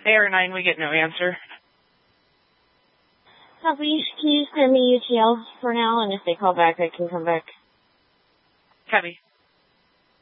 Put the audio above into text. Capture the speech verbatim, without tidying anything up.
A R nine, we get no answer. Copy. Can you send me U T L for now, and if they call back, I can come back. Copy.